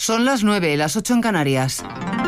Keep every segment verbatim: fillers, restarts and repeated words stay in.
Son las nueve, las ocho en Canarias.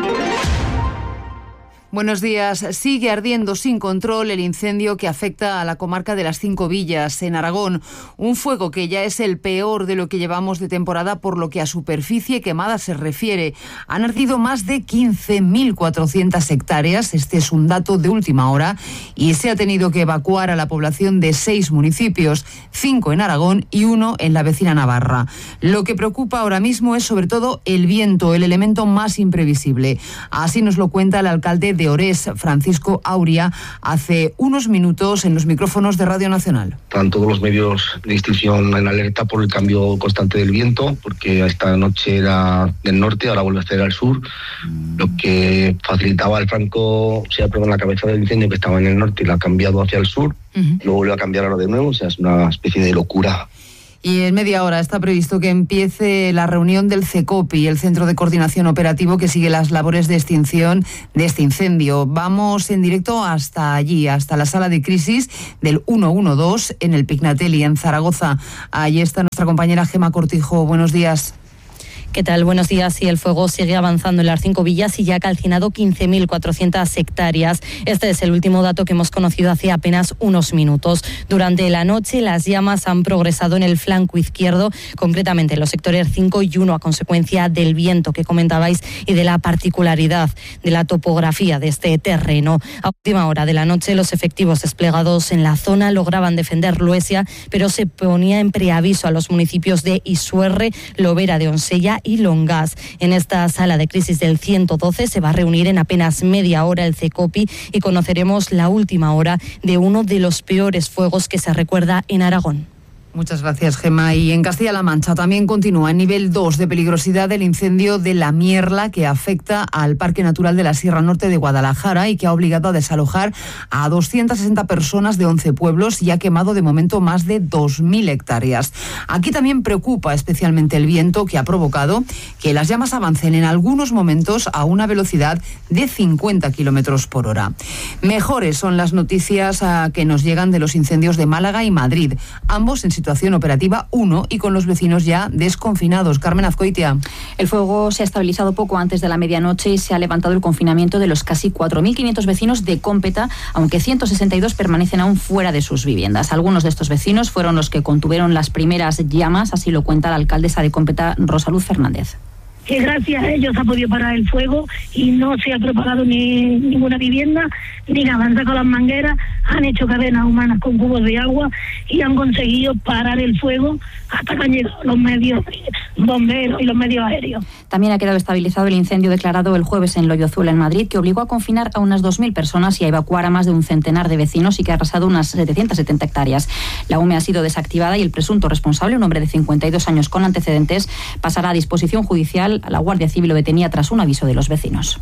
Buenos días. Sigue ardiendo sin control el incendio que afecta a la comarca de las Cinco Villas, en Aragón. Un fuego que ya es el peor de lo que llevamos de temporada por lo que a superficie quemada se refiere. Han ardido más de quince mil cuatrocientas hectáreas, este es un dato de última hora, y se ha tenido que evacuar a la población de seis municipios, cinco en Aragón y uno en la vecina Navarra. Lo que preocupa ahora mismo es sobre todo el viento, el elemento más imprevisible. Así nos lo cuenta el alcalde de Orés, Francisco Auria, hace unos minutos en los micrófonos de Radio Nacional. Están todos los medios de extinción en alerta por el cambio constante del viento, porque esta noche era del norte, ahora vuelve a ser al sur, lo que facilitaba el franco, o sea, perdón, la cabeza del incendio que estaba en el norte y la ha cambiado hacia el sur, uh-huh. Luego vuelve a cambiar ahora de nuevo, o sea, es una especie de locura. Y en media hora está previsto que empiece la reunión del CECOPI, el Centro de Coordinación Operativo que sigue las labores de extinción de este incendio. Vamos en directo hasta allí, hasta la sala de crisis del ciento doce en el Pignatelli, en Zaragoza. Allí está nuestra compañera Gema Cortijo. Buenos días. ¿Qué tal? Buenos días. Y el fuego sigue avanzando en las Cinco Villas y ya ha calcinado quince mil cuatrocientas hectáreas. Este es el último dato que hemos conocido hace apenas unos minutos. Durante la noche las llamas han progresado en el flanco izquierdo, concretamente en los sectores cinco y uno, a consecuencia del viento que comentabais y de la particularidad de la topografía de este terreno. A última hora de la noche los efectivos desplegados en la zona lograban defender Luesia, pero se ponía en preaviso a los municipios de Isuerre, Lobera de Onsella y Longas. En esta sala de crisis del ciento doce se va a reunir en apenas media hora el CECOPI y conoceremos la última hora de uno de los peores fuegos que se recuerda en Aragón. Muchas gracias, Gema. Y en Castilla-La Mancha también continúa en nivel dos de peligrosidad el incendio de La Mierla, que afecta al Parque Natural de la Sierra Norte de Guadalajara y que ha obligado a desalojar a doscientas sesenta personas de once pueblos y ha quemado de momento más de dos mil hectáreas. Aquí también preocupa especialmente el viento, que ha provocado que las llamas avancen en algunos momentos a una velocidad de cincuenta kilómetros por hora. Mejores son las noticias uh, que nos llegan de los incendios de Málaga y Madrid, ambos en situación operativa uno y con los vecinos ya desconfinados. Carmen Azcoitia. El fuego se ha estabilizado poco antes de la medianoche y se ha levantado el confinamiento de los casi cuatro mil quinientos vecinos de Cómpeta, aunque ciento sesenta y dos permanecen aún fuera de sus viviendas. Algunos de estos vecinos fueron los que contuvieron las primeras llamas, así lo cuenta la alcaldesa de Cómpeta, Rosaluz Fernández. Que gracias a ellos ha podido parar el fuego y no se ha propagado ni ninguna vivienda, ni nada. Han sacado las mangueras, han hecho cadenas humanas con cubos de agua y han conseguido parar el fuego hasta que han llegado los medios bomberos y los medios aéreos. También ha quedado estabilizado el incendio declarado el jueves en Loyozuela, en Madrid, que obligó a confinar a unas dos mil personas y a evacuar a más de un centenar de vecinos y que ha arrasado unas setecientas setenta hectáreas. La U M E ha sido desactivada y el presunto responsable, un hombre de cincuenta y dos años con antecedentes, pasará a disposición judicial. La Guardia Civil lo detenía tras un aviso de los vecinos.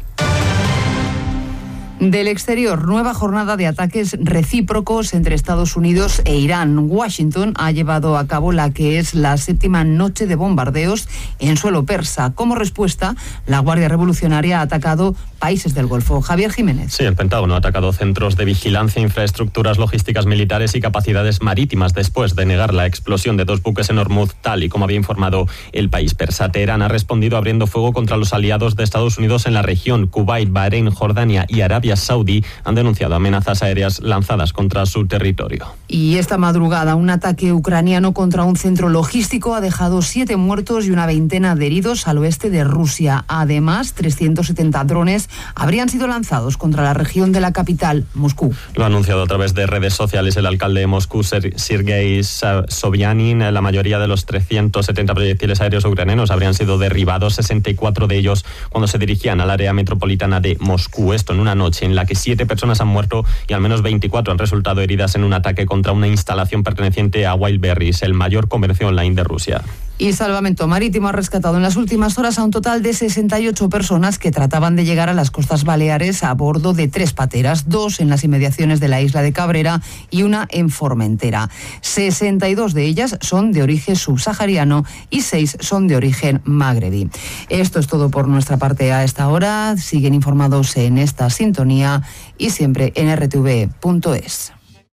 Del exterior, nueva jornada de ataques recíprocos entre Estados Unidos e Irán. Washington ha llevado a cabo la que es la séptima noche de bombardeos en suelo persa. Como respuesta, la Guardia Revolucionaria ha atacado países del Golfo. Javier Jiménez. Sí, el Pentágono ha atacado centros de vigilancia, infraestructuras logísticas militares y capacidades marítimas después de negar la explosión de dos buques en Hormuz, tal y como había informado el país persa. Teherán ha respondido abriendo fuego contra los aliados de Estados Unidos en la región. Kuwait, Bahrein, Jordania y Arabia Saudí han denunciado amenazas aéreas lanzadas contra su territorio. Y esta madrugada un ataque ucraniano contra un centro logístico ha dejado siete muertos y una veintena de heridos al oeste de Rusia. Además, trescientos setenta drones habrían sido lanzados contra la región de la capital, Moscú. Lo ha anunciado a través de redes sociales el alcalde de Moscú, Sergei Sobyanin. La mayoría de los trescientos setenta proyectiles aéreos ucranianos habrían sido derribados, sesenta y cuatro de ellos cuando se dirigían al área metropolitana de Moscú. Esto en una noche en la que siete personas han muerto y al menos veinticuatro han resultado heridas en un ataque contra una instalación perteneciente a Wildberries, el mayor comercio online de Rusia. Y Salvamento Marítimo ha rescatado en las últimas horas a un total de sesenta y ocho personas que trataban de llegar a las costas baleares a bordo de tres pateras, dos en las inmediaciones de la isla de Cabrera y una en Formentera. sesenta y dos de ellas son de origen subsahariano y seis son de origen magrebí. Esto es todo por nuestra parte a esta hora. Siguen informados en esta sintonía y siempre en r t v punto es.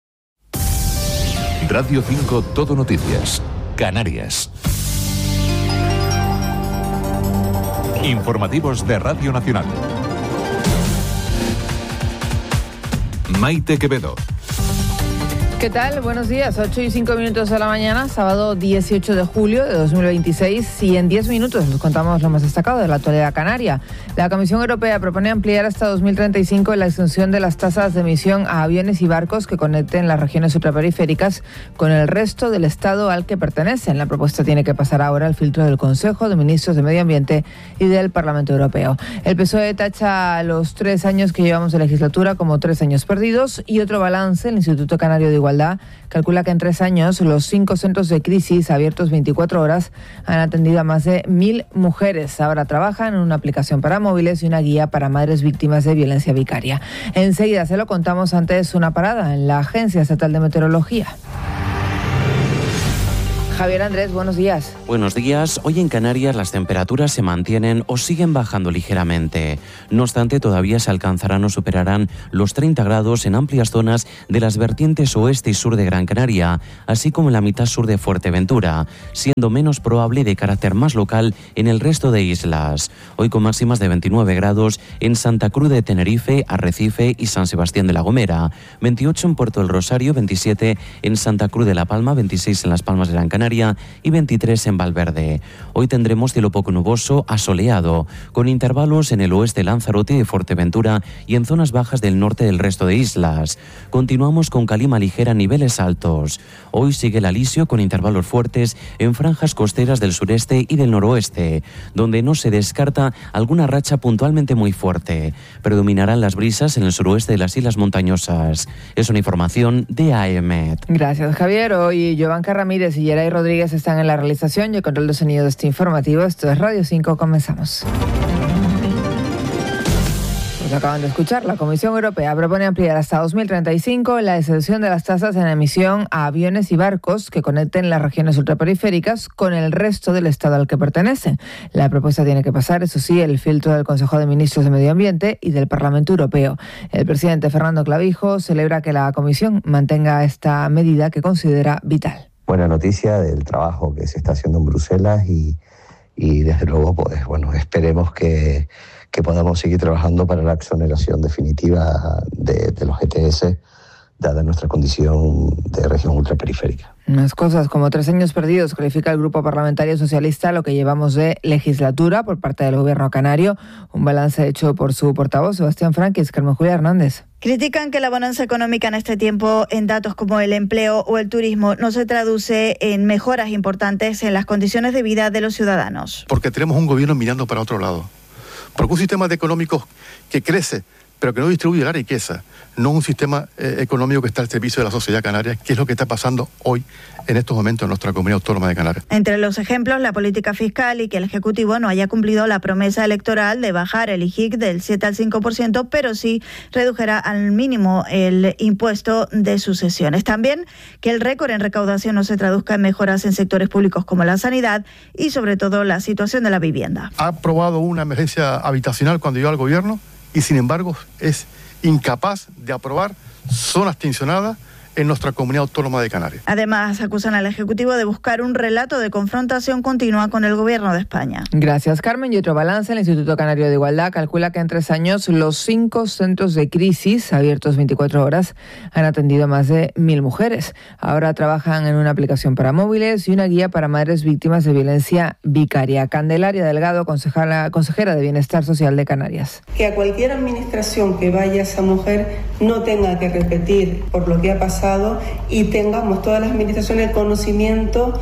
Radio cinco Todo Noticias, Canarias. Informativos de Radio Nacional. Maite Quevedo. ¿Qué tal? Buenos días, ocho y cinco minutos de la mañana, sábado dieciocho de julio de dos mil veintiséis, y en diez minutos les contamos lo más destacado de la actualidad canaria. La Comisión Europea propone ampliar hasta dos mil treinta y cinco la extensión de las tasas de emisión a aviones y barcos que conecten las regiones ultraperiféricas con el resto del Estado al que pertenecen. La propuesta tiene que pasar ahora al filtro del Consejo de Ministros de Medio Ambiente y del Parlamento Europeo. El P S O E tacha los tres años que llevamos de legislatura como tres años perdidos, y otro balance, el Instituto Canario de Igualdad calcula que en tres años los cinco centros de crisis abiertos veinticuatro horas han atendido a más de mil mujeres. Ahora trabajan en una aplicación para móviles y una guía para madres víctimas de violencia vicaria. Enseguida se lo contamos, antes una parada en la Agencia Estatal de Meteorología. Javier Andrés, buenos días. Buenos días. Hoy en Canarias las temperaturas se mantienen o siguen bajando ligeramente. No obstante, todavía se alcanzarán o superarán los treinta grados en amplias zonas de las vertientes oeste y sur de Gran Canaria, así como en la mitad sur de Fuerteventura, siendo menos probable y de carácter más local en el resto de islas. Hoy con máximas de veintinueve grados en Santa Cruz de Tenerife, Arrecife y San Sebastián de la Gomera, veintiocho en Puerto del Rosario, veintisiete en Santa Cruz de la Palma, veintiséis en Las Palmas de Gran Canaria y veintitrés en Valverde. Hoy tendremos cielo poco nuboso a soleado, con intervalos en el oeste de Lanzarote y Fuerteventura y en zonas bajas del norte del resto de islas. Continuamos con calima ligera a niveles altos. Hoy sigue el alisio con intervalos fuertes en franjas costeras del sureste y del noroeste, donde no se descarta alguna racha puntualmente muy fuerte. Predominarán las brisas en el suroeste de las islas montañosas. Es una información de A E M E T. Gracias, Javier. Hoy Giovanca Ramírez y Yeray Rodríguez están en la realización y el control de sonido de este informativo. Esto es Radio cinco, comenzamos. Pues acaban de escuchar, la Comisión Europea propone ampliar hasta dos mil treinta y cinco la exención de las tasas en emisión a aviones y barcos que conecten las regiones ultraperiféricas con el resto del Estado al que pertenecen. La propuesta tiene que pasar, eso sí, el filtro del Consejo de Ministros de Medio Ambiente y del Parlamento Europeo. El presidente Fernando Clavijo celebra que la Comisión mantenga esta medida que considera vital. Buena noticia del trabajo que se está haciendo en Bruselas y, y desde luego, pues bueno, esperemos que, que podamos seguir trabajando para la exoneración definitiva de, de los E T S, dada nuestra condición de región ultraperiférica. Unas cosas como tres años perdidos, califica el Grupo Parlamentario Socialista lo que llevamos de legislatura por parte del Gobierno canario. Un balance hecho por su portavoz, Sebastián Franquis. Carmen Julia Hernández. Critican que la bonanza económica en este tiempo en datos como el empleo o el turismo no se traduce en mejoras importantes en las condiciones de vida de los ciudadanos. Porque tenemos un gobierno mirando para otro lado. Porque un sistema económico que crece, pero que no distribuye la riqueza, no un sistema eh, económico que está al servicio de la sociedad canaria, que es lo que está pasando hoy, en estos momentos, en nuestra comunidad autónoma de Canarias. Entre los ejemplos, la política fiscal y que el Ejecutivo no haya cumplido la promesa electoral de bajar el I G I C del siete al cinco por ciento, pero sí redujerá al mínimo el impuesto de sucesiones. También que el récord en recaudación no se traduzca en mejoras en sectores públicos como la sanidad y, sobre todo, la situación de la vivienda. Ha aprobado una emergencia habitacional cuando llegó al gobierno y, sin embargo, es incapaz de aprobar zonas tensionadas en nuestra comunidad autónoma de Canarias. Además, acusan al Ejecutivo de buscar un relato de confrontación continua con el Gobierno de España. Gracias, Carmen. Y otro balance, el Instituto Canario de Igualdad calcula que en tres años los cinco centros de crisis abiertos veinticuatro horas han atendido a más de mil mujeres. Ahora trabajan en una aplicación para móviles y una guía para madres víctimas de violencia vicaria. Candelaria Delgado, consejera, consejera de Bienestar Social de Canarias. Que a cualquier administración que vaya esa mujer no tenga que repetir por lo que ha pasado y tengamos todas las administraciones el conocimiento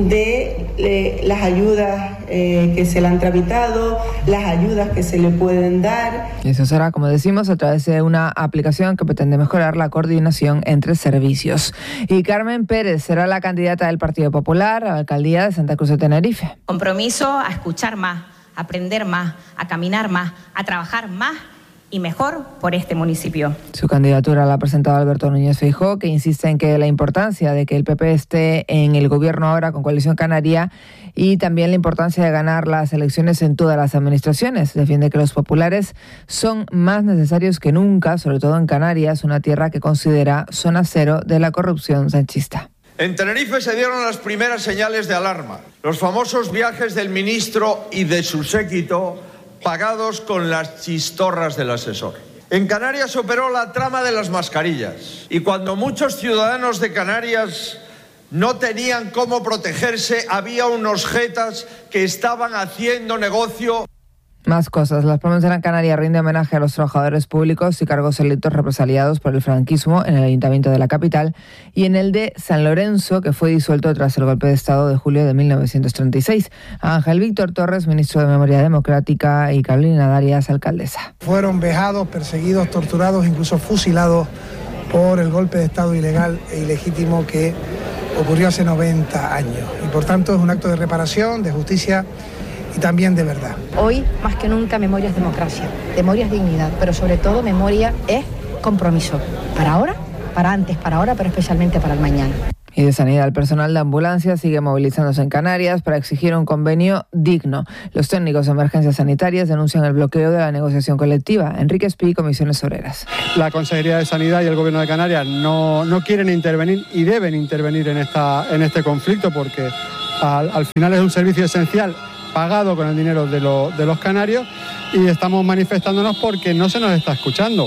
de eh, las ayudas eh, que se le han tramitado, las ayudas que se le pueden dar. Eso será, como decimos, a través de una aplicación que pretende mejorar la coordinación entre servicios. Y Carmen Pérez será la candidata del Partido Popular a la alcaldía de Santa Cruz de Tenerife. Compromiso a escuchar más, a aprender más, a caminar más, a trabajar más y mejor por este municipio. Su candidatura la ha presentado Alberto Núñez Feijóo, que insiste en que la importancia de que el P P esté en el gobierno ahora con Coalición Canaria y también la importancia de ganar las elecciones en todas las administraciones. Defiende que los populares son más necesarios que nunca, sobre todo en Canarias, una tierra que considera zona cero de la corrupción sanchista. En Tenerife se dieron las primeras señales de alarma. Los famosos viajes del ministro y de su séquito pagados con las chistorras del asesor. En Canarias se operó la trama de las mascarillas y cuando muchos ciudadanos de Canarias no tenían cómo protegerse, había unos jetas que estaban haciendo negocio. Más cosas. Las Palmas de Gran Canaria rinde homenaje a los trabajadores públicos y cargos electos represaliados por el franquismo en el Ayuntamiento de la capital y en el de San Lorenzo, que fue disuelto tras el golpe de Estado de julio de mil novecientos treinta y seis. Ángel Víctor Torres, ministro de Memoria Democrática, y Carolina Darias, alcaldesa. Fueron vejados, perseguidos, torturados, incluso fusilados por el golpe de Estado ilegal e ilegítimo que ocurrió hace noventa años. Y por tanto es un acto de reparación, de justicia y también de verdad. Hoy, más que nunca, memoria es democracia, memoria es dignidad, pero sobre todo memoria es compromiso. Para ahora, para antes, para ahora, pero especialmente para el mañana. Y de sanidad, el personal de ambulancia sigue movilizándose en Canarias para exigir un convenio digno. Los técnicos de emergencias sanitarias denuncian el bloqueo de la negociación colectiva. Enrique Espí, Comisiones Obreras. La Consejería de Sanidad y el Gobierno de Canarias no, no quieren intervenir y deben intervenir en, esta, en este conflicto porque al, al final es un servicio esencial pagado con el dinero de, lo, de los canarios y estamos manifestándonos porque no se nos está escuchando.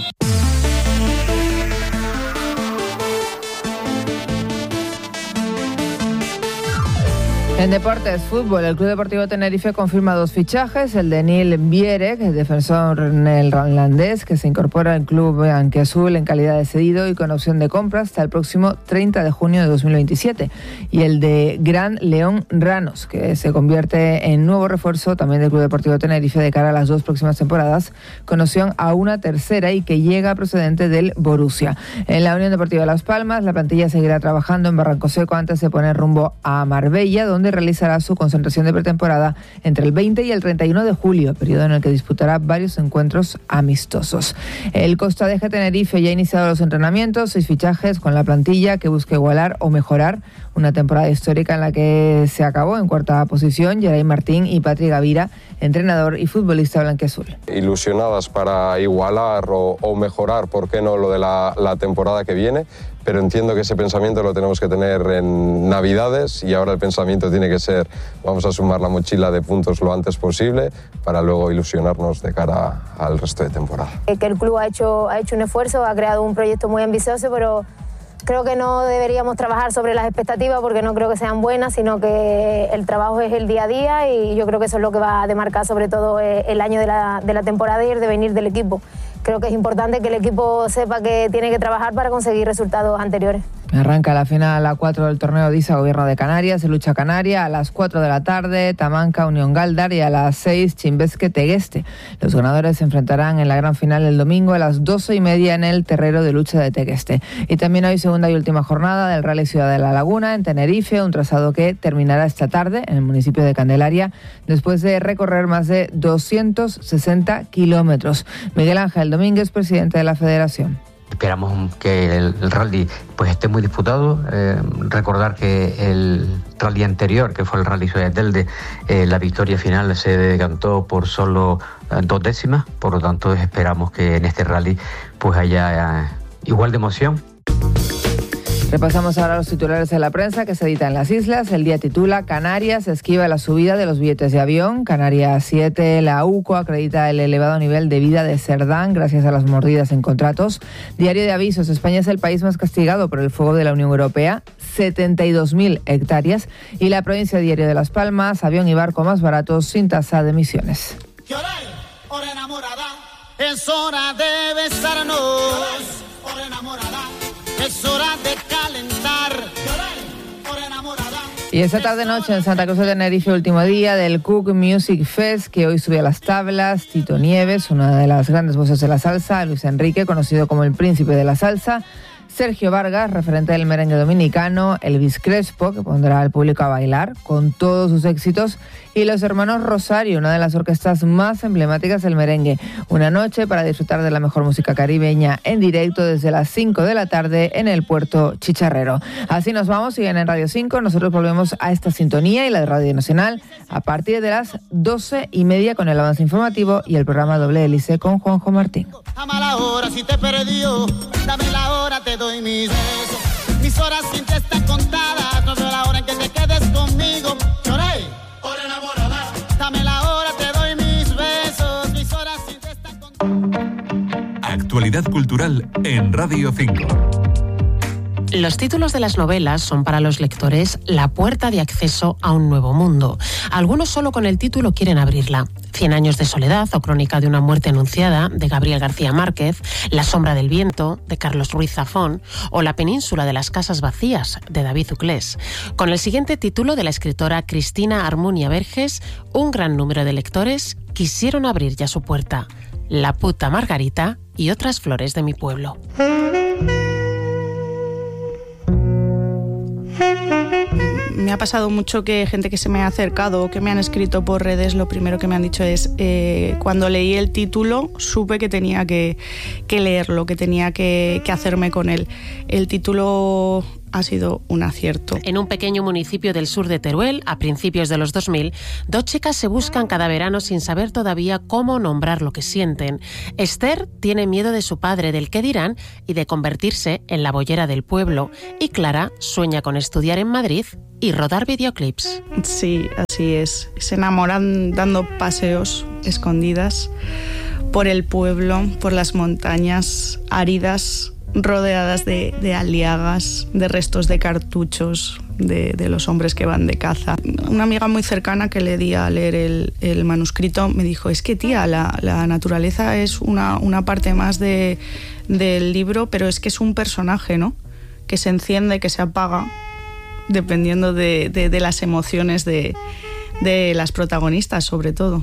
En deportes, fútbol, el Club Deportivo Tenerife confirma dos fichajes, el de Neil Bierek, el defensor neerlandés, que se incorpora al club blanquiazul en calidad de cedido y con opción de compra hasta el próximo treinta de junio de dos mil veintisiete, y el de Gran León Ranos, que se convierte en nuevo refuerzo también del Club Deportivo Tenerife de cara a las dos próximas temporadas, con opción a una tercera y que llega procedente del Borussia. En la Unión Deportiva Las Palmas, la plantilla seguirá trabajando en Barranco Seco antes de poner rumbo a Marbella, donde realizará su concentración de pretemporada entre el veinte y el treinta y uno de julio, periodo en el que disputará varios encuentros amistosos. El Costa de Tenerife ya ha iniciado los entrenamientos, seis fichajes con la plantilla que busca igualar o mejorar una temporada histórica en la que se acabó en cuarta posición Geray Martín y Patri Gavira, entrenador y futbolista blanquiazul. Ilusionadas para igualar o, o mejorar, ¿por qué no?, lo de la, la temporada que viene, pero entiendo que ese pensamiento lo tenemos que tener en Navidades y ahora el pensamiento tiene que ser vamos a sumar la mochila de puntos lo antes posible para luego ilusionarnos de cara al resto de temporada. Que el club ha hecho, ha hecho un esfuerzo, ha creado un proyecto muy ambicioso, pero creo que no deberíamos trabajar sobre las expectativas porque no creo que sean buenas, sino que el trabajo es el día a día y yo creo que eso es lo que va a demarcar sobre todo el año de la, de la temporada y el devenir del equipo. Creo que es importante que el equipo sepa que tiene que trabajar para conseguir resultados anteriores. Arranca la final a cuatro del torneo D I S A Gobierno de Canarias, se lucha Canaria a las cuatro de la tarde, Tamanca Unión Galdar y a las seis Chimbesque Tegueste. Los ganadores se enfrentarán en la gran final el domingo a las doce y media en el terrero de lucha de Tegueste. Y también hoy segunda y última jornada del Rally Ciudad de la Laguna en Tenerife, un trazado que terminará esta tarde en el municipio de Candelaria después de recorrer más de doscientos sesenta kilómetros. Miguel Ángel Domínguez, presidente de la Federación. Esperamos que el, el rally pues esté muy disputado. Eh, recordar que el rally anterior, que fue el Rally Ciudad de Telde, eh, la victoria final se decantó por solo eh, dos décimas. Por lo tanto, esperamos que en este rally pues haya eh, igual de emoción. Repasamos ahora los titulares de la prensa que se editan en las islas. El Día titula Canarias esquiva la subida de los billetes de avión. Canarias siete, la U C O acredita el elevado nivel de vida de Cerdán gracias a las mordidas en contratos. Diario de Avisos, España es el país más castigado por el fuego de la Unión Europea, setenta y dos mil hectáreas. Y la provincia Diario de Las Palmas, avión y barco más baratos sin tasa de emisiones. Hora enamorada, es hora de besarnos. Hora enamorada, es hora de calentar. Hora enamorada. Y esta tarde-noche en Santa Cruz de Tenerife, último día del Cook Music Fest, que hoy sube a las tablas Tito Nieves, una de las grandes voces de la salsa, Luis Enrique, conocido como el príncipe de la salsa, Sergio Vargas, referente del merengue dominicano, Elvis Crespo, que pondrá al público a bailar con todos sus éxitos, y los hermanos Rosario, una de las orquestas más emblemáticas del merengue. Una noche para disfrutar de la mejor música caribeña en directo desde las cinco de la tarde en el Puerto Chicharrero. Así nos vamos, siguen en Radio cinco, nosotros volvemos a esta sintonía y la de Radio Nacional a partir de las doce y media con el avance informativo y el programa Doble Hélice con Juanjo Martín. Ama la hora si te perdió, dame la hora, te doy mis besos. Mis horas sin ti están contadas, no veo la hora en que te quedes conmigo. Lloré, hora enamorada, dame la hora, te doy mis besos. actualidad cultural en Radio cinco. Los títulos de las novelas son para los lectores la puerta de acceso a un nuevo mundo. Algunos solo con el título quieren abrirla. Cien años de soledad o Crónica de una muerte anunciada, de Gabriel García Márquez, La sombra del viento, de Carlos Ruiz Zafón, o La península de las casas vacías, de David Uclés. Con el siguiente título de la escritora Cristina Armunia Verges, un gran número de lectores quisieron abrir ya su puerta. La puta Margarita y otras flores de mi pueblo. Me ha pasado mucho que gente que se me ha acercado o que me han escrito por redes, lo primero que me han dicho es, eh, cuando leí el título supe que tenía que, que leerlo, que tenía que, que hacerme con él. El título ha sido un acierto. En un pequeño municipio del sur de Teruel, a principios de los dos mil, dos chicas se buscan cada verano sin saber todavía cómo nombrar lo que sienten. Esther tiene miedo de su padre, del qué dirán y de convertirse en la boyera del pueblo. Y Clara sueña con estudiar en Madrid y rodar videoclips. Sí, así es. Se enamoran dando paseos escondidas por el pueblo, por las montañas áridas, rodeadas de, de aliagas, de restos de cartuchos, de, de los hombres que van de caza. Una amiga muy cercana que le di a leer el, el manuscrito me dijo, es que tía, la, la naturaleza es una, una parte más de, del libro, pero es que es un personaje, ¿no? Que se enciende, que se apaga, dependiendo de, de, de las emociones de, de las protagonistas, sobre todo.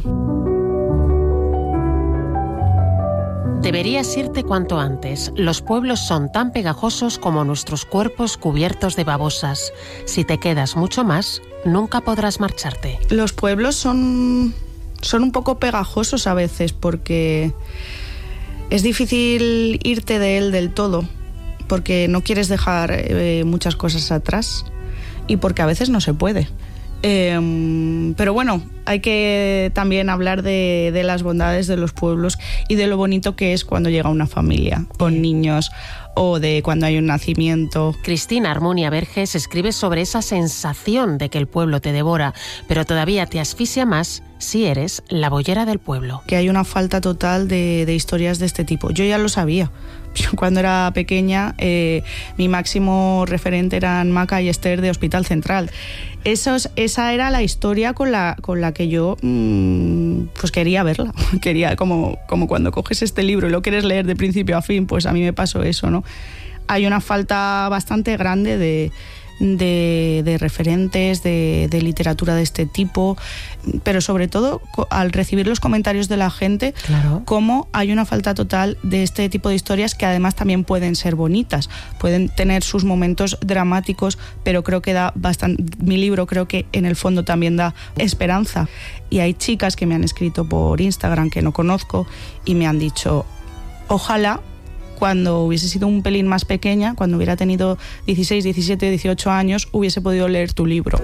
Deberías irte cuanto antes. Los pueblos son tan pegajosos como nuestros cuerpos cubiertos de babosas. Si te quedas mucho más, nunca podrás marcharte. Los pueblos son, son un poco pegajosos a veces porque es difícil irte de él del todo, porque no quieres dejar eh, muchas cosas atrás y porque a veces no se puede. Eh, pero bueno, hay que también hablar de, de las bondades de los pueblos y de lo bonito que es cuando llega una familia con niños o de cuando hay un nacimiento. Cristina Armunia Verges escribe sobre esa sensación de que el pueblo te devora, pero todavía te asfixia más si eres la boyera del pueblo. Que hay una falta total de, de historias de este tipo. Yo ya lo sabía. Cuando era pequeña, eh, mi máximo referente eran Maca y Esther de Hospital Central. Esos, esa era la historia con la, con la que yo mmm, pues quería verla. Quería, como, como cuando coges este libro y lo quieres leer de principio a fin, pues a mí me pasó eso, ¿no? Hay una falta bastante grande de, de, de referentes, de, de literatura de este tipo, pero sobre todo al recibir los comentarios de la gente, claro, cómo hay una falta total de este tipo de historias que además también pueden ser bonitas, pueden tener sus momentos dramáticos, pero creo que da bastante, mi libro creo que en el fondo también da esperanza. Y hay chicas que me han escrito por Instagram que no conozco y me han dicho, ojalá cuando hubiese sido un pelín más pequeña, cuando hubiera tenido dieciséis, diecisiete, dieciocho años, hubiese podido leer tu libro.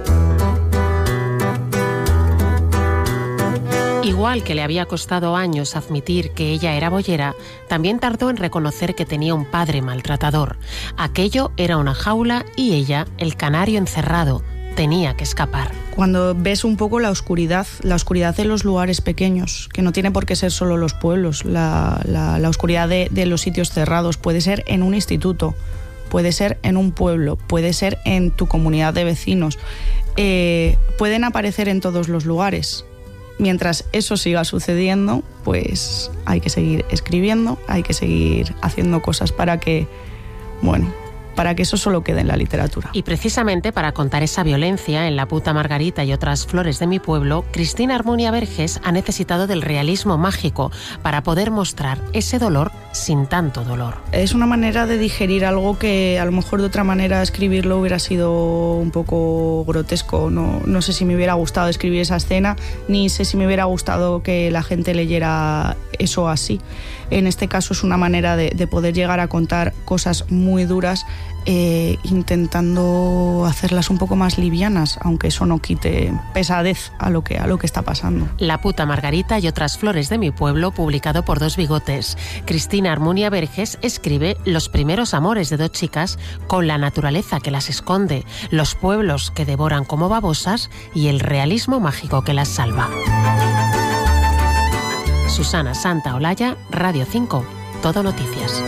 Igual que le había costado años admitir que ella era boyera, también tardó en reconocer que tenía un padre maltratador. Aquello era una jaula y ella, el canario encerrado, tenía que escapar. Cuando ves un poco la oscuridad, la oscuridad de los lugares pequeños, que no tiene por qué ser solo los pueblos, la, la, la oscuridad de, de los sitios cerrados, puede ser en un instituto, puede ser en un pueblo, puede ser en tu comunidad de vecinos, eh, pueden aparecer en todos los lugares. Mientras eso siga sucediendo, pues hay que seguir escribiendo, hay que seguir haciendo cosas para que, bueno, para que eso solo quede en la literatura. Y precisamente para contar esa violencia en La puta Margarita y otras flores de mi pueblo, Cristina Armunia Verges ha necesitado del realismo mágico para poder mostrar ese dolor sin tanto dolor. Es una manera de digerir algo que a lo mejor de otra manera escribirlo hubiera sido un poco grotesco. No, no sé si me hubiera gustado escribir esa escena, ni sé si me hubiera gustado que la gente leyera eso así. En este caso es una manera de, de poder llegar a contar cosas muy duras, eh, intentando hacerlas un poco más livianas, aunque eso no quite pesadez a lo que, a lo que está pasando. La puta Margarita y otras flores de mi pueblo, publicado por Dos Bigotes. Cristina Armunia Verges escribe los primeros amores de dos chicas con la naturaleza que las esconde, los pueblos que devoran como babosas y el realismo mágico que las salva. Susana Santaolalla, Radio cinco, Todo Noticias.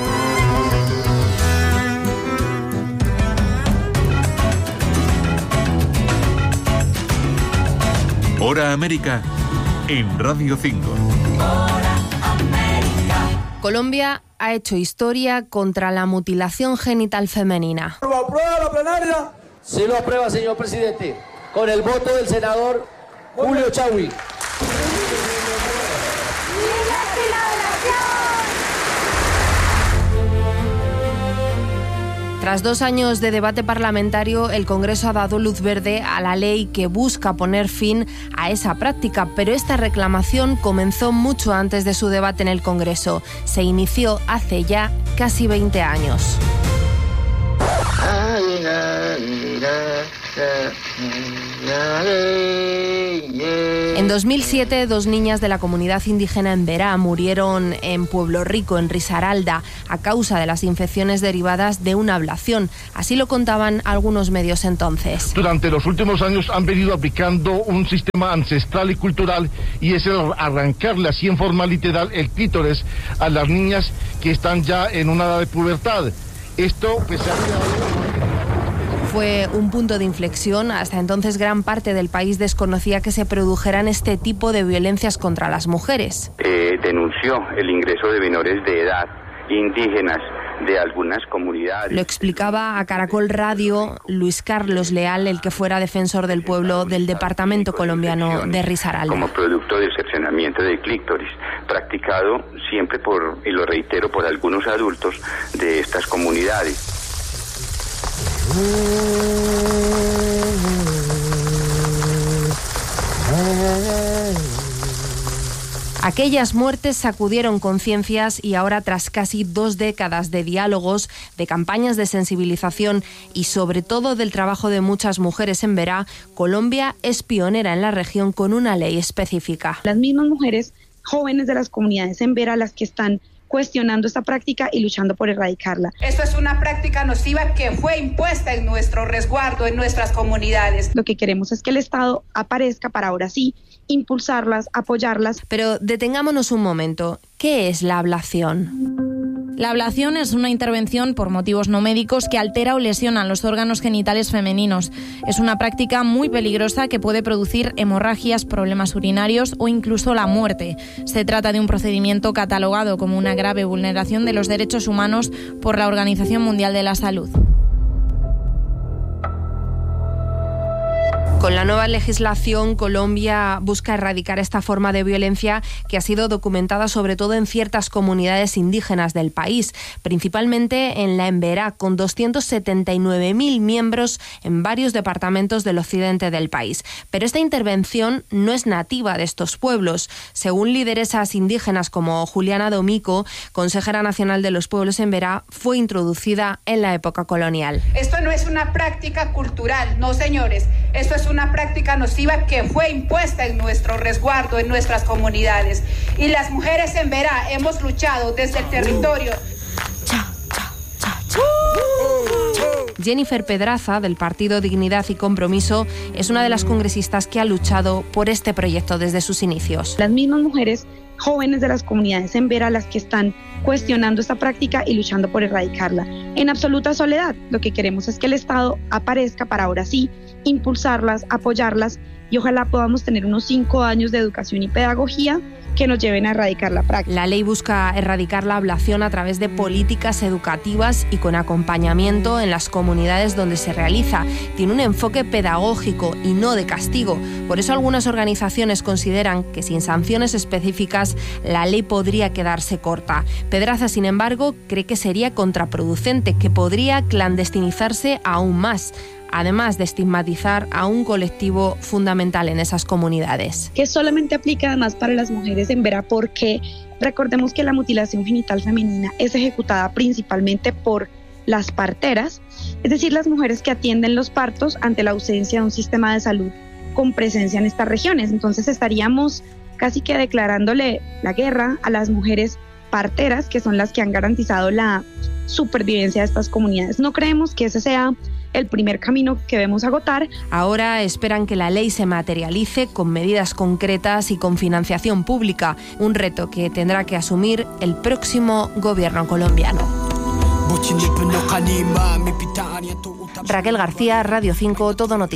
Hora América en Radio cinco. Colombia ha hecho historia contra la mutilación genital femenina. ¿Lo aprueba la plenaria? Sí lo aprueba, señor presidente, con el voto del senador Julio Chagüí. Tras dos años de debate parlamentario, el Congreso ha dado luz verde a la ley que busca poner fin a esa práctica, pero esta reclamación comenzó mucho antes de su debate en el Congreso. Se inició hace ya casi veinte años. En dos mil siete, dos niñas de la comunidad indígena Emberá murieron en Pueblo Rico, en Risaralda, a causa de las infecciones derivadas de una ablación. Así lo contaban algunos medios entonces. Durante los últimos años han venido aplicando un sistema ancestral y cultural, y es el arrancarle así en forma literal el clítoris a las niñas que están ya en una edad de pubertad. Esto, pues, se ha Fue un punto de inflexión. Hasta entonces gran parte del país desconocía que se produjeran este tipo de violencias contra las mujeres. Eh, denunció el ingreso de menores de edad indígenas de algunas comunidades. Lo explicaba a Caracol Radio Luis Carlos Leal, el que fuera defensor del pueblo del departamento colombiano de Risaralda. Como producto del cercenamiento del clítoris, practicado siempre por, y lo reitero, por algunos adultos de estas comunidades. Aquellas muertes sacudieron conciencias y ahora, tras casi dos décadas de diálogos, de campañas de sensibilización y sobre todo del trabajo de muchas mujeres en Berá, Colombia es pionera en la región con una ley específica. Las mismas mujeres jóvenes de las comunidades en Berá las que están cuestionando esta práctica y luchando por erradicarla. Esto es una práctica nociva que fue impuesta en nuestro resguardo, en nuestras comunidades. Lo que queremos es que el Estado aparezca para ahora sí impulsarlas, apoyarlas. Pero detengámonos un momento. ¿Qué es la ablación? La ablación es una intervención por motivos no médicos que altera o lesiona los órganos genitales femeninos. Es una práctica muy peligrosa que puede producir hemorragias, problemas urinarios o incluso la muerte. Se trata de un procedimiento catalogado como una grave vulneración de los derechos humanos por la Organización Mundial de la Salud. Con la nueva legislación, Colombia busca erradicar esta forma de violencia que ha sido documentada sobre todo en ciertas comunidades indígenas del país, principalmente en la Emberá, con doscientos setenta y nueve mil miembros en varios departamentos del occidente del país. Pero esta intervención no es nativa de estos pueblos. Según lideresas indígenas como Juliana Domico, consejera nacional de los pueblos Emberá, fue introducida en la época colonial. Esto no es una práctica cultural, no señores, esto es una práctica nociva que fue impuesta en nuestro resguardo, en nuestras comunidades. Y las mujeres en Berá hemos luchado desde el territorio. Jennifer Pedraza, del partido Dignidad y Compromiso, es una de las congresistas que ha luchado por este proyecto desde sus inicios. Las mismas mujeres jóvenes de las comunidades en Berá las que están cuestionando esta práctica y luchando por erradicarla. En absoluta soledad, lo que queremos es que el Estado aparezca para ahora sí impulsarlas, apoyarlas y ojalá podamos tener unos cinco años de educación y pedagogía que nos lleven a erradicar la práctica. La ley busca erradicar la ablación a través de políticas educativas y con acompañamiento en las comunidades donde se realiza. Tiene un enfoque pedagógico y no de castigo. Por eso algunas organizaciones consideran que sin sanciones específicas la ley podría quedarse corta. Pedraza, sin embargo, cree que sería contraproducente, que podría clandestinizarse aún más, además de estigmatizar a un colectivo fundamental en esas comunidades. Que solamente aplica además para las mujeres en Berá, porque recordemos que la mutilación genital femenina es ejecutada principalmente por las parteras, es decir, las mujeres que atienden los partos ante la ausencia de un sistema de salud con presencia en estas regiones. Entonces estaríamos casi que declarándole la guerra a las mujeres parteras, que son las que han garantizado la supervivencia de estas comunidades. No creemos que ese sea el primer camino que debemos agotar. Ahora esperan que la ley se materialice con medidas concretas y con financiación pública, un reto que tendrá que asumir el próximo gobierno colombiano. Raquel García, Radio cinco, Todo Noticias.